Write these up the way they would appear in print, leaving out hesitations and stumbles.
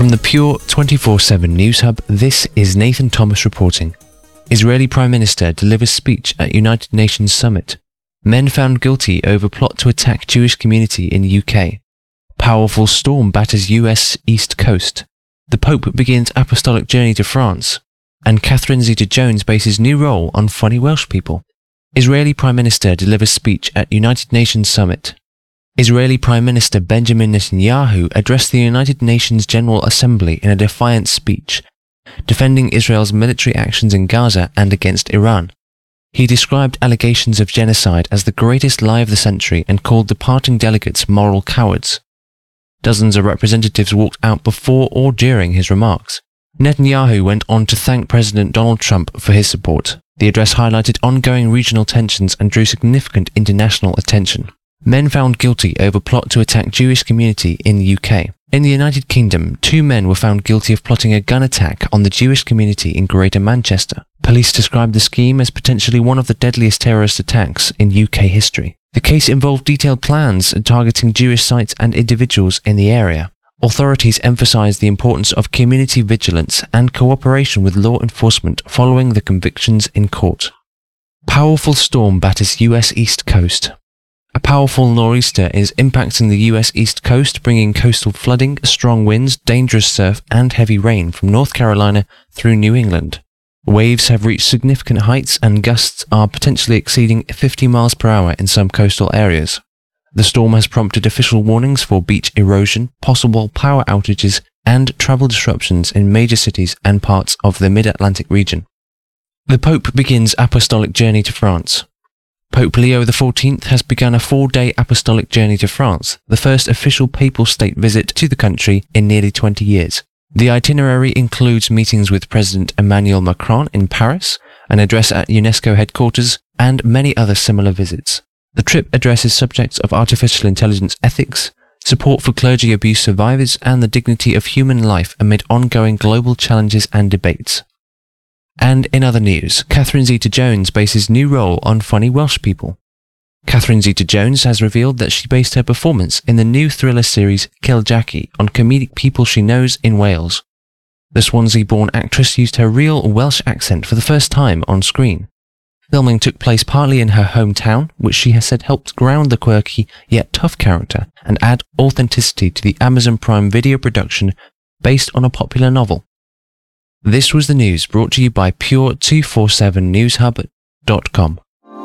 From the Pure 24/7 News Hub, this is Nathan Thomas reporting. Israeli Prime Minister delivers speech at United Nations Summit. Men found guilty over plot to attack Jewish community in UK. Powerful storm batters US East Coast. The Pope begins apostolic journey to France. And Catherine Zeta-Jones bases new role on funny Welsh people. Israeli Prime Minister delivers speech at United Nations Summit. Israeli Prime Minister Benjamin Netanyahu addressed the United Nations General Assembly in a defiant speech, defending Israel's military actions in Gaza and against Iran. He described allegations of genocide as the greatest lie of the century and called departing delegates moral cowards. Dozens of representatives walked out before or during his remarks. Netanyahu went on to thank President Donald Trump for his support. The address highlighted ongoing regional tensions and drew significant international attention. Men found guilty over plot to attack Jewish community in the UK. In the United Kingdom, 2 men were found guilty of plotting a gun attack on the Jewish community in Greater Manchester. Police described the scheme as potentially one of the deadliest terrorist attacks in UK history. The case involved detailed plans targeting Jewish sites and individuals in the area. Authorities emphasised the importance of community vigilance and cooperation with law enforcement following the convictions in court. Powerful storm batters US East Coast. A powerful nor'easter is impacting the US East Coast, bringing coastal flooding, strong winds, dangerous surf and heavy rain from North Carolina through New England. Waves have reached significant heights and gusts are potentially exceeding 50 miles per hour in some coastal areas. The storm has prompted official warnings for beach erosion, possible power outages and travel disruptions in major cities and parts of the Mid-Atlantic region. The Pope begins apostolic journey to France. Pope Leo XIV has begun a 4-day apostolic journey to France, the first official papal state visit to the country in nearly 20 years. The itinerary includes meetings with President Emmanuel Macron in Paris, an address at UNESCO headquarters, and many other similar visits. The trip addresses subjects of artificial intelligence ethics, support for clergy abuse survivors, and the dignity of human life amid ongoing global challenges and debates. And in other news, Catherine Zeta-Jones bases new role on funny Welsh people. Catherine Zeta-Jones has revealed that she based her performance in the new thriller series Kill Jackie on comedic people she knows in Wales. The Swansea-born actress used her real Welsh accent for the first time on screen. Filming took place partly in her hometown, which she has said helped ground the quirky yet tough character and add authenticity to the Amazon Prime Video production based on a popular novel. This was the news brought to you by Pure247newshub.com.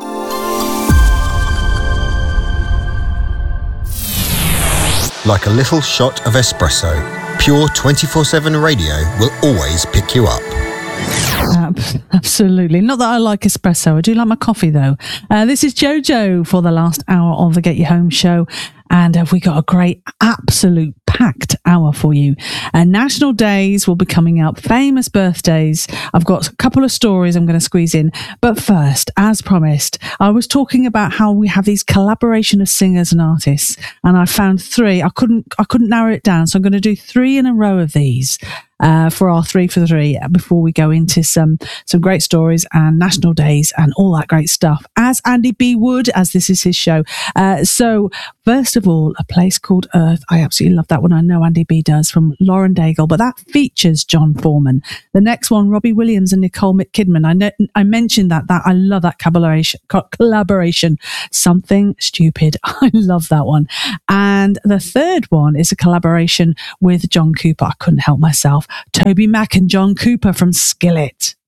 Like a little shot of espresso, Pure 24/7 radio will always pick you up. Absolutely. Not that I like espresso. I do like my coffee, though. This is Jojo for the last hour of the Get You Home show. And we got a great, absolute packed hour for you. National days will be coming up. Famous birthdays. I've got a couple of stories I'm going to squeeze in. But first, as promised, I was talking about how we have these collaboration of singers and artists. And I found 3. I couldn't narrow it down. So I'm going to do 3 in a row of these. For our 3 for 3 before we go into some great stories and national days and all that great stuff, as Andy B would, as this is his show. So first of all, A Place Called Earth. I absolutely love that one. I know Andy B does, from Lauren Daigle, but that features John Foreman. The next one, Robbie Williams and Nicole Kidman. I mentioned that I love that collaboration. Something Stupid. I love that one. And the third one is a collaboration with John Cooper. I couldn't help myself. Toby Mac and John Cooper from Skillet.